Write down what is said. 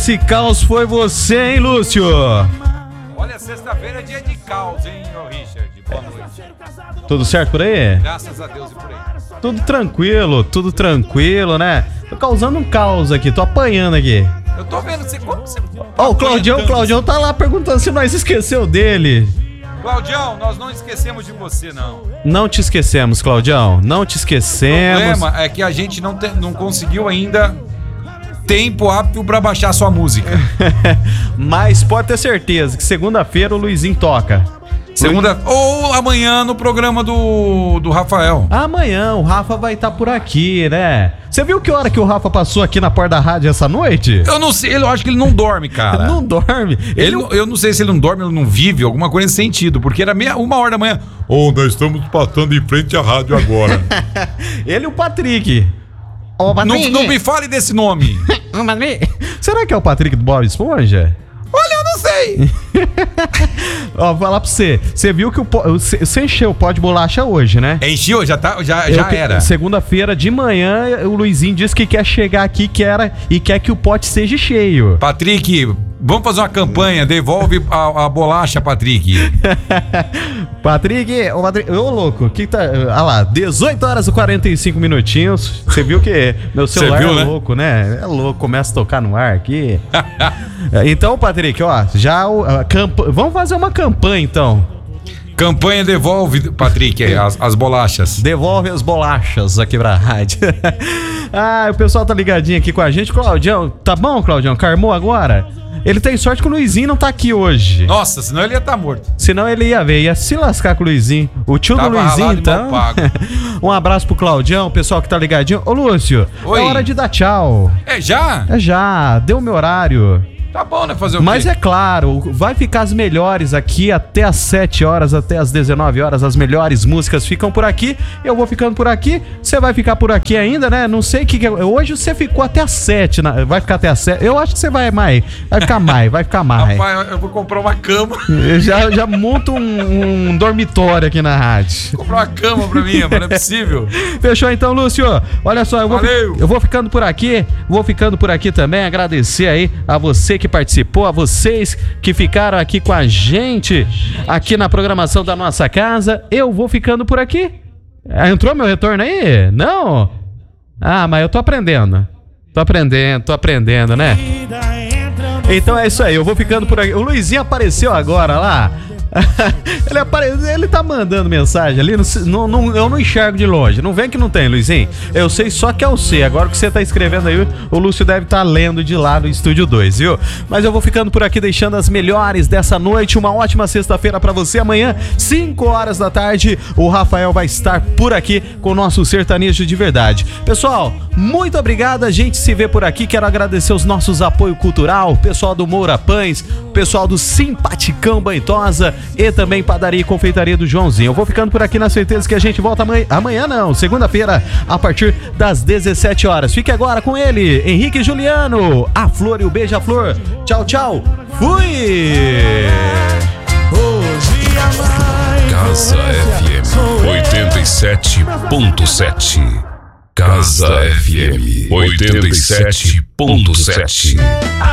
esse caos foi você, hein, Lúcio? Olha, sexta-feira é dia de caos, hein, ô Richard? Boa noite. Tudo certo por aí? Graças a Deus e por aí. Tudo tranquilo, né? Tô causando um caos aqui, tô apanhando aqui. Eu tô vendo você. Como você. Ó, o Claudião tá lá perguntando se nós esqueceu dele. Claudião, nós não esquecemos de você, não. Não te esquecemos, Claudião. Não te esquecemos. O problema é que a gente não conseguiu ainda tempo apto pra baixar sua música. Mas pode ter certeza que segunda-feira o Luizinho toca. Ou amanhã no programa do Rafael. Amanhã o Rafa vai estar por aqui, né? Você viu que hora que o Rafa passou aqui na porta da rádio essa noite? Eu não sei, eu acho que ele não dorme, cara. Não dorme. Eu não sei se ele não dorme, ele não vive, alguma coisa nesse sentido, porque era 1h da manhã. Nós estamos passando em frente à rádio agora. Ele e o Patrick. Não me fale desse nome. Será que é o Patrick do Bob Esponja? Olha, eu não sei. Ó, vou falar pra você. Você viu que você encheu o pó de bolacha hoje, né? Encheu? Já era. Segunda-feira de manhã, o Luizinho disse que quer chegar aqui quer que o pote seja cheio. Patrick, vamos fazer uma campanha. Devolve a bolacha, Patrick. Patrick, ô louco, que tá. Olha lá, 18 horas e 45 minutinhos. Você viu que meu celular é louco, né? É louco, começa a tocar no ar aqui. Então, Patrick, ó, vamos fazer uma campanha então. Campanha devolve, Patrick, as bolachas. Devolve as bolachas aqui pra rádio. O pessoal tá ligadinho aqui com a gente. Claudião, tá bom, Claudião? Carmou agora? Ele tem sorte que o Luizinho não tá aqui hoje. Nossa, senão ele ia estar morto. Senão ele ia se lascar com o Luizinho. O tio do Luizinho, então. Um abraço pro Claudião, o pessoal que tá ligadinho. Ô, Lúcio, oi. É hora de dar tchau. É já? É já, deu o meu horário. Tá bom, né? Fazer o quê? Mas é claro, vai ficar as melhores aqui até as 7 horas, até as 19 horas. As melhores músicas ficam por aqui. Eu vou ficando por aqui. Você vai ficar por aqui ainda, né? Não sei o que. Hoje você ficou até as 7. Vai ficar até as 7. Eu acho que você vai mais. Vai ficar mais. Rapaz, eu vou comprar uma cama. Já monto um dormitório aqui na rádio. Comprar uma cama pra mim, mas não é possível. Fechou então, Lúcio. Olha só, eu vou ficando por aqui. Vou ficando por aqui também. Agradecer aí a você que participou, a vocês que ficaram aqui com a gente aqui na programação da nossa casa. Eu vou ficando por aqui. Entrou meu retorno aí? Não? Mas eu tô aprendendo, né? Então é isso aí, eu vou ficando por aqui. O Luizinho apareceu agora lá. Ele tá mandando mensagem ali. Eu não enxergo de longe. Não vem que não tem, Luizinho. Eu sei só que é o C. Agora o que você tá escrevendo aí, o Lúcio deve estar lendo de lá no Estúdio 2, viu? Mas eu vou ficando por aqui, deixando as melhores dessa noite. Uma ótima sexta-feira pra você. Amanhã, 5 horas da tarde, o Rafael vai estar por aqui com o nosso sertanejo de verdade. Pessoal, muito obrigado. A gente se vê por aqui. Quero agradecer os nossos apoio cultural, pessoal do Moura Pães, pessoal do Simpaticão Bantosa e também Padaria e Confeitaria do Joãozinho. Eu vou ficando por aqui na certeza que a gente volta amanhã não, segunda-feira, a partir das 17 horas. Fique agora com ele, Henrique Juliano, a Flor e o Beija-Flor. Tchau, tchau. Fui! Casa FM 87.7. Casa FM 87.7.